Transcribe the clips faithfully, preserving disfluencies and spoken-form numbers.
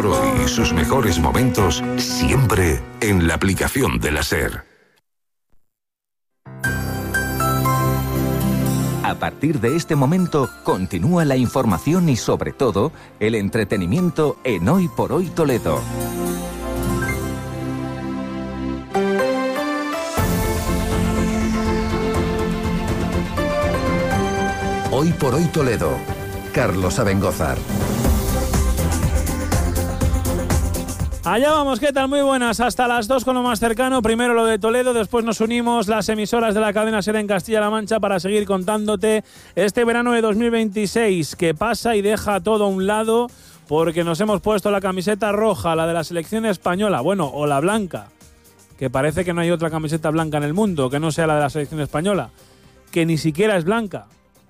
por hoy y sus mejores momentos siempre en la aplicación de la SER. A partir de este momento continúa la información y sobre todo el entretenimiento en Hoy por Hoy Toledo. Hoy por Hoy Toledo. Carlos Abengózar. Allá vamos, ¿qué tal? Muy buenas, hasta las dos con lo más cercano. Primero lo de Toledo, después nos unimos las emisoras de la cadena SER en Castilla-La Mancha para seguir contándote este verano de dos mil veintiséis que pasa y deja todo a un lado porque nos hemos puesto la camiseta roja, la de la selección española, bueno, o la blanca, que parece que no hay otra camiseta blanca en el mundo que no sea la de la selección española, que ni siquiera es blanca,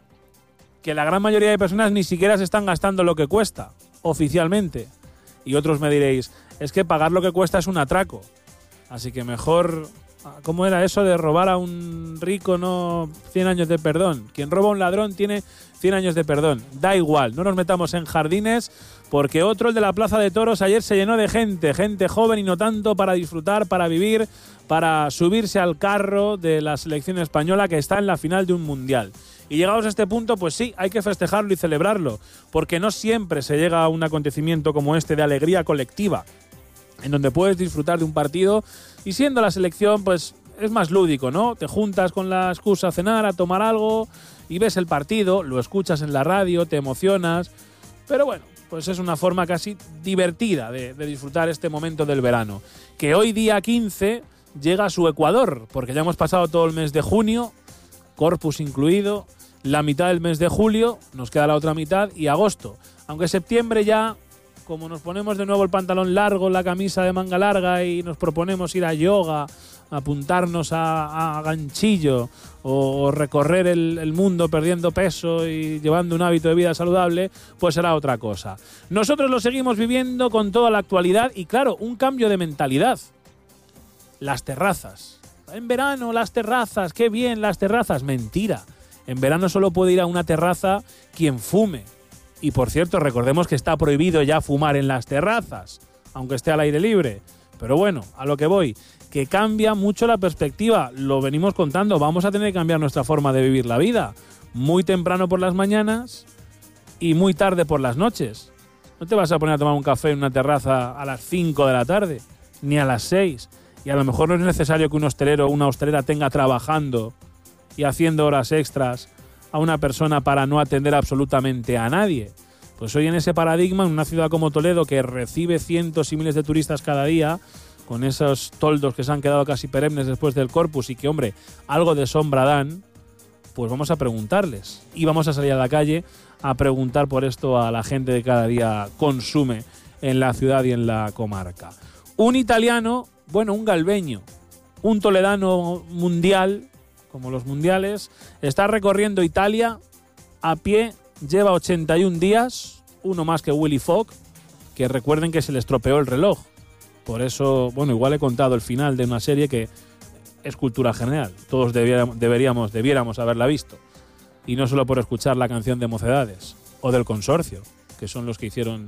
que la gran mayoría de personas ni siquiera se están gastando lo que cuesta, oficialmente. Y otros me diréis, es que pagar lo que cuesta es un atraco. Así que mejor, ¿cómo era eso de robar a un rico, no cien años de perdón? Quien roba a un ladrón tiene cien años de perdón. Da igual, no nos metamos en jardines, porque otro, el de la Plaza de Toros, ayer se llenó de gente, gente joven y no tanto, para disfrutar, para vivir, para subirse al carro de la selección española que está en la final de un mundial. Y llegados a este punto, pues sí, hay que festejarlo y celebrarlo, porque no siempre se llega a un acontecimiento como este de alegría colectiva, en donde puedes disfrutar de un partido y siendo la selección, pues es más lúdico, ¿no? Te juntas con la excusa a cenar, a tomar algo y ves el partido, lo escuchas en la radio, te emocionas, pero bueno, pues es una forma casi divertida de, de disfrutar este momento del verano, que hoy día quince llega a su ecuador, porque ya hemos pasado todo el mes de junio, Corpus incluido, la mitad del mes de julio, nos queda la otra mitad, y agosto. Aunque septiembre ya, como nos ponemos de nuevo el pantalón largo, la camisa de manga larga y nos proponemos ir a yoga, apuntarnos a, a ganchillo o, o recorrer el, el mundo perdiendo peso y llevando un hábito de vida saludable, pues será otra cosa. Nosotros lo seguimos viviendo con toda la actualidad y claro, un cambio de mentalidad. Las terrazas. En verano las terrazas, qué bien las terrazas. Mentira. En verano solo puede ir a una terraza quien fume. Y por cierto, recordemos que está prohibido ya fumar en las terrazas, aunque esté al aire libre. Pero bueno, a lo que voy, que cambia mucho la perspectiva. Lo venimos contando, vamos a tener que cambiar nuestra forma de vivir la vida. Muy temprano por las mañanas y muy tarde por las noches. No te vas a poner a tomar un café en una terraza a las cinco de la tarde, ni a las seis. Y a lo mejor no es necesario que un hostelero o una hostelera tenga trabajando y haciendo horas extras a una persona para no atender absolutamente a nadie. Pues hoy en ese paradigma, en una ciudad como Toledo, que recibe cientos y miles de turistas cada día, con esos toldos que se han quedado casi perennes después del Corpus y que, hombre, algo de sombra dan, pues vamos a preguntarles. Y vamos a salir a la calle a preguntar por esto a la gente que cada día consume en la ciudad y en la comarca. Un italiano, bueno, un galbeño, un toledano mundial, como los mundiales, está recorriendo Italia a pie, lleva ochenta y un días, uno más que Willy Fogg, que recuerden que se le estropeó el reloj. Por eso, bueno, igual he contado el final de una serie que es cultura general, todos debiéramos, deberíamos, debiéramos haberla visto. Y no solo por escuchar la canción de Mocedades o del Consorcio, que son los que hicieron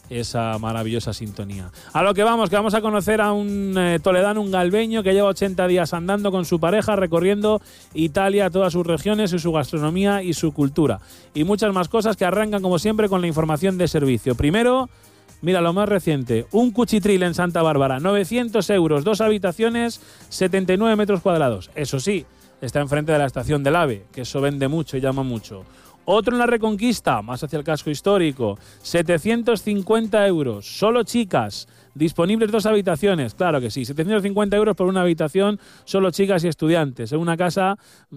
esa maravillosa sintonía. A lo que vamos, que vamos a conocer a un eh, toledano, un galbeño que lleva ochenta días andando con su pareja, recorriendo Italia, todas sus regiones y su gastronomía y su cultura. Y muchas más cosas que arrancan, como siempre, con la información de servicio. Primero, mira, lo más reciente, un cuchitril en Santa Bárbara, novecientos euros, dos habitaciones, setenta y nueve metros cuadrados. Eso sí, está enfrente de la estación del AVE, que eso vende mucho y llama mucho. Otro en la Reconquista, más hacia el casco histórico, setecientos cincuenta euros, solo chicas, disponibles dos habitaciones, claro que sí, setecientos cincuenta euros por una habitación, solo chicas y estudiantes, en una casa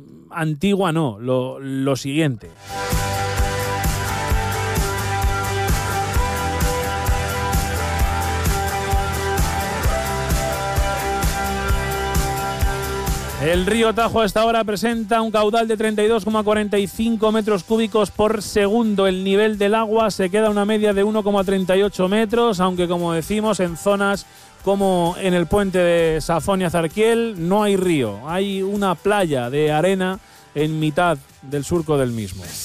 antigua no, lo, lo siguiente. El río Tajo a esta hora presenta un caudal de treinta y dos coma cuarenta y cinco metros cúbicos por segundo. El nivel del agua se queda a una media de uno coma treinta y ocho metros, aunque como decimos, en zonas como en el puente de Safonia-Zarquiel no hay río, hay una playa de arena en mitad del surco del mismo.